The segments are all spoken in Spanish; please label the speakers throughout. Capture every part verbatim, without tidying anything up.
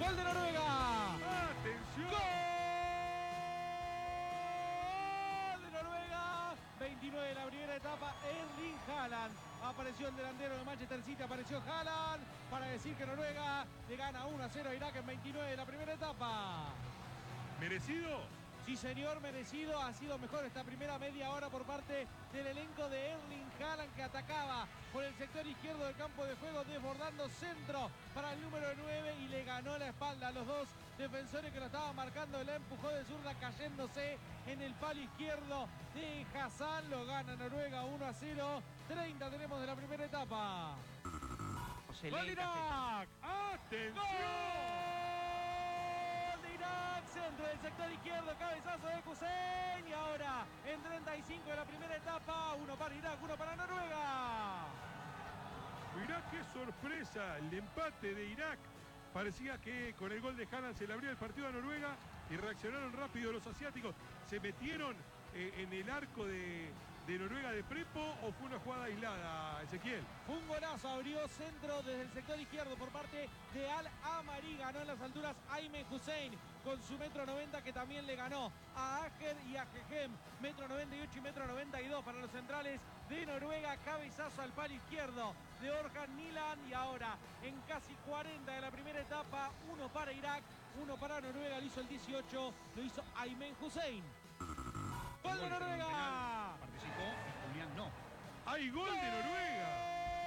Speaker 1: ¡Gol de Noruega!
Speaker 2: ¡Atención!
Speaker 1: ¡Gol de Noruega! veintinueve de la primera etapa, Erling Haaland. Apareció el delantero de Manchester City, apareció Haaland para decir que Noruega le gana uno a cero a Irak en veintinueve de la primera etapa.
Speaker 2: ¿Merecido?
Speaker 1: Sí, señor, merecido. Ha sido mejor esta primera media hora por parte del elenco de Erling Haaland, que atacaba por el sector izquierdo del campo de juego, desbordando centro para el número nueve y le ganó la espalda a los dos defensores que lo estaban marcando. La empujó de zurda, cayéndose en el palo izquierdo de Hazard. Lo gana Noruega uno a cero. treinta tenemos de la primera etapa. ¡Gol de Irak!
Speaker 2: ¡Atención!
Speaker 1: Centro del sector izquierdo, cabezazo de Hussein. Y ahora en treinta y cinco de la primera etapa, uno para Irak, uno para Noruega.
Speaker 2: Mirá qué sorpresa el empate de Irak. Parecía que con el gol de Haaland se le abría el partido a Noruega y reaccionaron rápido los asiáticos. Se metieron eh, en el arco de, de Noruega de Prepo, o fue una jugada aislada, Ezequiel.
Speaker 1: Fue un golazo, abrió centro desde el sector izquierdo por parte de Al Amari. Ganó en las alturas Aymen Hussein con su metro noventa, que también le ganó a Ajer y a Jejem, metro noventa y ocho y metro noventa y dos para los centrales de Noruega. Cabezazo al palo izquierdo de Orhan Nilan. Y ahora en casi cuarenta de la primera etapa, uno para Irak, uno para Noruega. Lo hizo el dieciocho, lo hizo Aymen Hussein. ¡Gol de Noruega!
Speaker 3: Participó y Julián no.
Speaker 2: ¡Hay gol de Noruega!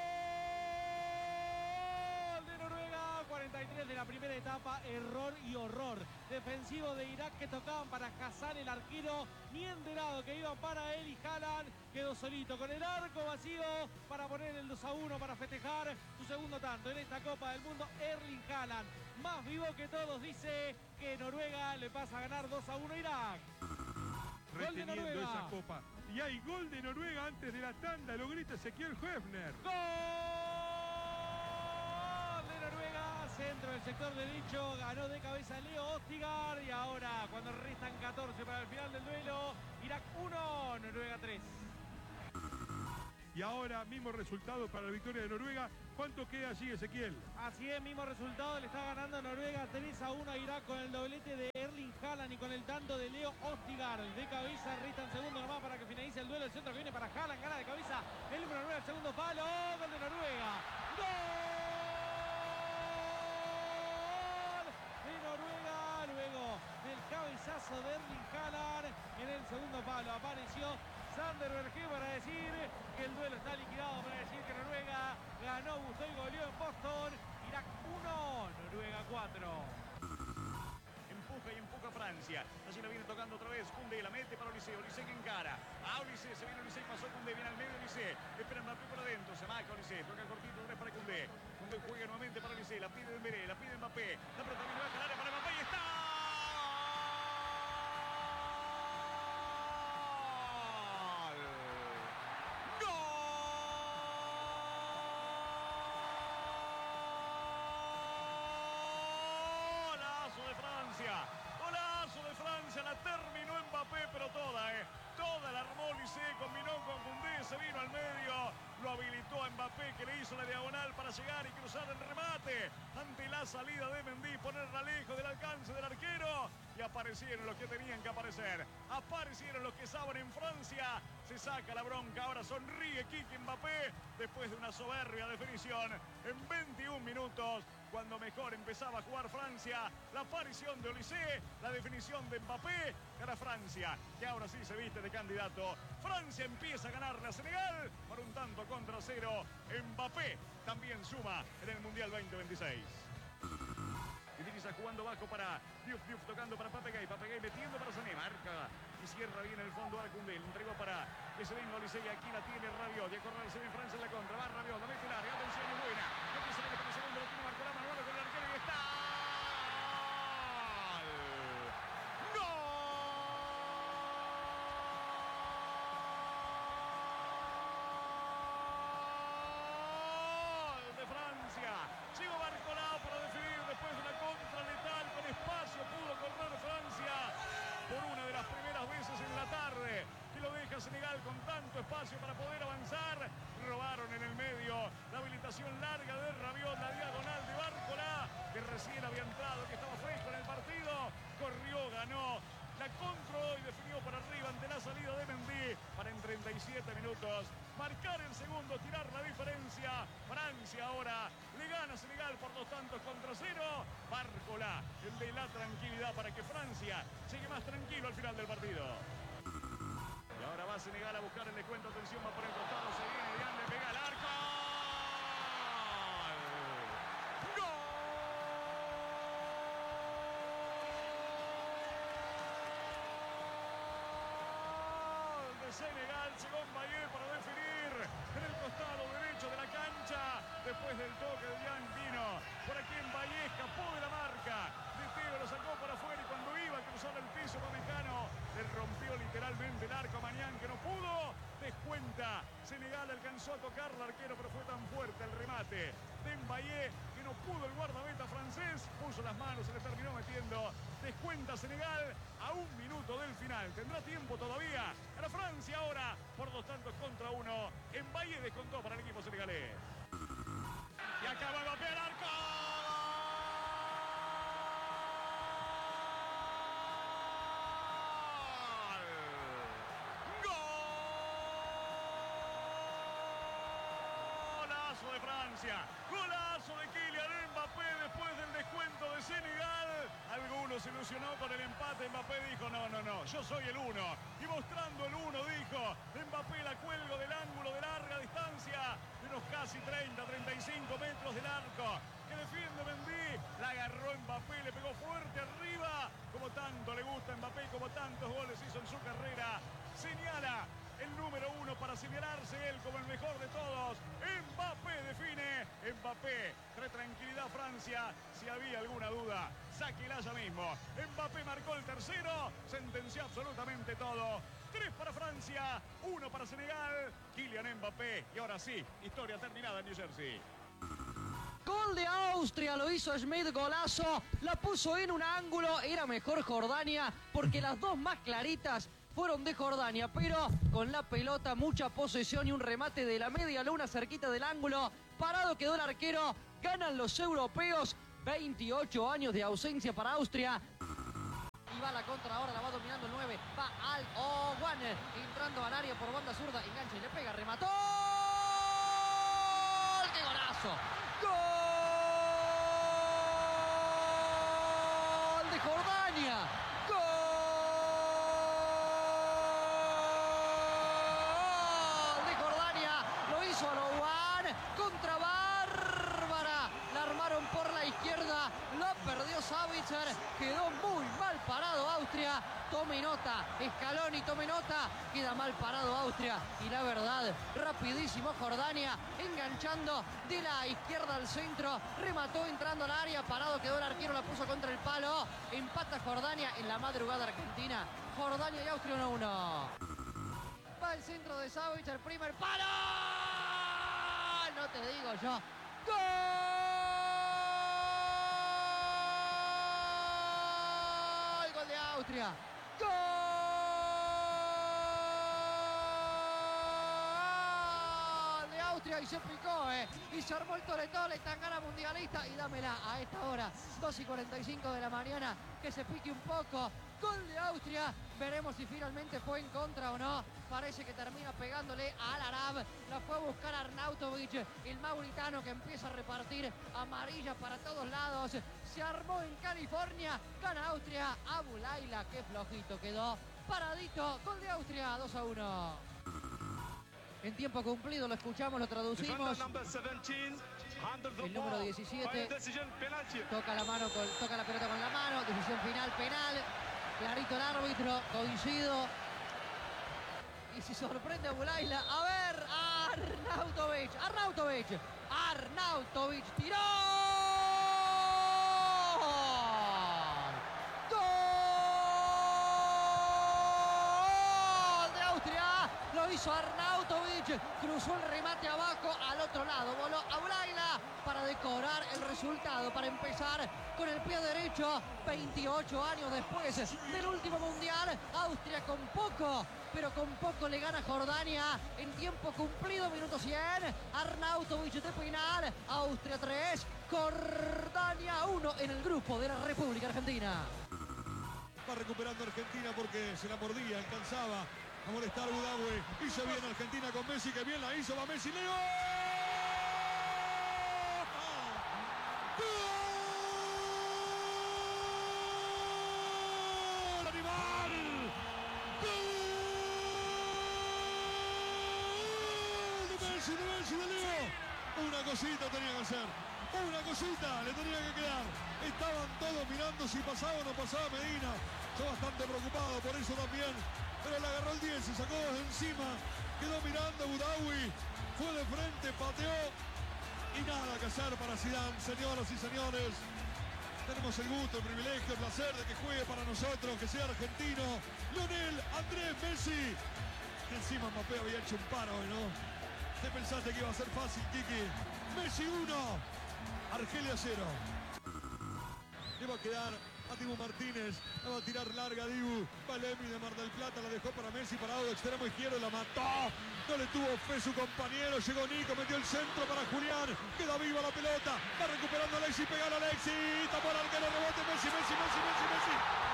Speaker 1: cuarenta y tres de la primera etapa, error y horror defensivo de Irak, que tocaban para Hassan, el arquero, ni enterado que iban para él, y Haaland quedó solito con el arco vacío para poner el dos a uno, para festejar su segundo tanto en esta Copa del Mundo. Erling Haaland, más vivo que todos, dice que Noruega le pasa a ganar dos a uno a Irak.
Speaker 2: Reteniendo esa copa. Y hay gol de Noruega antes de la tanda, lo grita Ezequiel Höfner.
Speaker 1: ¡Gol de Noruega! Centro del sector derecho, ganó de cabeza Leo Ostigar. Y ahora, cuando restan catorce para el final del duelo, Irak uno, Noruega tres.
Speaker 2: Y ahora mismo resultado para la victoria de Noruega. ¿Cuánto queda allí, Ezequiel?
Speaker 1: Así es, mismo resultado, le está ganando Noruega tres a uno a Irak con el doblete de Erling Haaland y con el tanto de Leo Ostigar. De cabeza, restan segundos nomás para que finalice el duelo. El centro que viene para Haaland, gana de cabeza el número nueve, el segundo palo. ¡Gol de Noruega! ¡Gol de Noruega! Luego del cabezazo de Erling Haaland en el segundo palo apareció Sander Berge para decir que el duelo está liquidado, para decir que Noruega ganó, gustó y goleó en Boston. Irak uno, Noruega cuatro.
Speaker 3: Empuja y empuja Francia. Allí la viene tocando otra vez. Koundé la mete para Olise. Olise que encara. A Olise, se viene Olise, pasó Koundé, viene al medio Olise. Espera Mbappé por adentro. Se marca Olise. Toca cortito, otra vez para Koundé. Koundé juega nuevamente para Olise. La pide Dembélé, la pide Mbappé. La pelota viene baja al área para Mbappé y está. Golazo de Francia, la terminó Mbappé, pero toda, eh. Toda la armó Olise, combinó con Koundé, se vino al medio, lo habilitó a Mbappé, que le hizo la diagonal para llegar y cruzar el remate ante la salida de Mendy, ponerla lejos del alcance del arquero, y aparecieron los que tenían que aparecer, aparecieron los que saben en Francia. Se saca la bronca, ahora sonríe Kiki Mbappé después de una soberbia definición en veintiún minutos. Cuando mejor empezaba a jugar Francia, la aparición de Olise, la definición de Mbappé, gana Francia, que ahora sí se viste de candidato. Francia empieza a ganarle a Senegal por un tanto contra cero. Mbappé también suma en el Mundial veinte veintiséis. Utiliza jugando bajo para Diouf, Diouf tocando para Papegay, Papegay metiendo para Sané, marca y cierra bien el fondo a Koundé, le entregó para que se venga Olise y aquí la tiene Rabiot, y a correr se ve Francia en la contra, va Rabiot, la mete larga, atención, es buena, no quiere salir para el segundo, lo tiene Marco Lama, bueno con el arquero y está. Llegó Barcolao para definir después de una contra letal con espacio, pudo correr Francia por una de las primeras veces en la tarde que lo deja Senegal con tanto espacio para poder avanzar. Robaron en el medio la habilitación larga de Rabiot, la diagonal de Barcolá, que recién había entrado, que ganó, la controló y definió para arriba ante la salida de Mendy para en treinta y siete minutos marcar el segundo, tirar la diferencia. Francia ahora le gana a Senegal por dos tantos contra cero. Bárcola, el de la tranquilidad para que Francia sigue más tranquilo al final del partido. Y ahora va Senegal a buscar el descuento. Atención, va por el costado, se viene, Diane le pega al arco. Senegal, llegó Mbappé para definir en el costado derecho de la cancha. Después del toque de Dian Dino, por aquí Mbappé escapó de la marca. De Teo lo sacó para afuera y cuando iba a cruzar el piso Pamecano, le rompió literalmente el arco a Mañán, que no pudo. Descuenta, Senegal alcanzó a tocar al arquero, pero fue tan fuerte el remate de Mbappé que no pudo el guardameta francés. Puso las manos, se le terminó metiendo. Descuenta Senegal a un minuto del final. Tendrá tiempo todavía. A la Francia ahora por dos tantos contra uno. Mbappé descontó para el equipo senegalés. Y acaba de golpear el arco. Golazo de Francia. Golazo de Kylian Mbappé después del descuento de Senegal. Algunos se ilusionó con el empate. Mbappé dijo, no, no, no, yo soy el uno. Y mostrando el uno, dijo, Mbappé la cuelgo del ángulo de larga distancia, de unos casi treinta, treinta y cinco metros del arco, que defiende Mendy. La agarró Mbappé, le pegó fuerte arriba, como tanto le gusta a Mbappé, como tantos goles hizo en su carrera. Señala el número uno para señalarse él como el mejor de todos. Mbappé define. Mbappé trae tranquilidad a Francia. Si había alguna duda, sáquela ya mismo. Mbappé marcó el tercero. Sentenció absolutamente todo. Tres para Francia, uno para Senegal. Kylian Mbappé. Y ahora sí, historia terminada en New Jersey.
Speaker 4: Gol de Austria, lo hizo Schmidt, golazo. La puso en un ángulo. Era mejor Jordania porque las dos más claritas fueron de Jordania, pero con la pelota, mucha posesión y un remate de la media luna cerquita del ángulo. Parado quedó el arquero. Ganan los europeos. veintiocho años de ausencia para Austria. Y va la contra ahora, la va dominando el nueve. Va al Owan, entrando al área por banda zurda. Engancha y le pega, remató. ¡Qué golazo! ¡Gol de Jordania! Contra Bárbara, la armaron por la izquierda, la perdió Savitzer, quedó muy mal parado Austria. Tome nota, Scaloni, tome nota, queda mal parado Austria. Y la verdad, rapidísimo Jordania, enganchando de la izquierda al centro, remató entrando al área, parado quedó el arquero, la puso contra el palo. Empata Jordania en la madrugada argentina. Jordania y Austria uno a uno. Va el centro de Savitzer, primer palo. No te digo yo. ¡Gol! Gol de Austria. ¡Gol de Austria! Y se picó, ¿eh? Y se armó el tole-tole, tangana mundialista. Y dámela a esta hora, dos y cuarenta y cinco de la mañana, que se pique un poco. Gol de Austria. Veremos si finalmente fue en contra o no. Parece que termina pegándole al Arab. La fue a buscar Arnautovic, el mauritano, que empieza a repartir amarilla para todos lados. Se armó en California. Gana Austria. Abu Laila, qué flojito quedó. Paradito. Gol de Austria, dos a uno. En tiempo cumplido, lo escuchamos, lo traducimos. El número diecisiete toca la mano con, toca la pelota con la mano. Decisión final, penal. Clarito el árbitro, coincido. Y si sorprende a Bulaila, a ver, Arnautovic, Arnautovic, Arnautovic tiró. ¡Gol de Austria! Lo hizo Arnautovic, cruzó el remate abajo al otro lado, voló a Bulaila para decorar el resultado, para empezar con el pie derecho. veintiocho años después del último mundial, Austria con poco, pero con poco le gana Jordania en tiempo cumplido, minuto cien. Arnautovic de penal, Austria tres, Jordania uno en el grupo de la República Argentina.
Speaker 5: Va recuperando Argentina porque se la mordía, alcanzaba a molestar Budawi. Hizo bien Argentina con Messi, que bien la hizo, va Messi, Leo. ¡Gol! ¡Animal! ¡Gol! De Messi, de Messi, de Leo. Una cosita tenía que hacer. Una cosita le tenía que quedar. Estaban todos mirando si pasaba o no pasaba Medina. Yo bastante preocupado por eso también. Pero le agarró el diez, se sacó de encima. Quedó mirando Budawi. Fue de frente, pateó. Y nada que hacer para Zidane, señoras y señores. Tenemos el gusto, el privilegio, el placer de que juegue para nosotros, que sea argentino. Lionel Andrés Messi. Que encima Mbappé había hecho un paro, ¿no? ¿Te pensaste que iba a ser fácil, Kiki? Messi uno. Argelia cero. Le va a quedar a Dibu Martínez. La va a tirar larga a Dibu. Valemi de Mar del Plata la dejó para Messi. Parado de extremo izquierdo. La mató. No le tuvo fe su compañero. Llegó Nico. Metió el centro para Julián. Queda viva la pelota. Va recuperando Alexis. Pega a Alexis. Tapó el arquero. Rebote. Messi, Messi, Messi, Messi, Messi.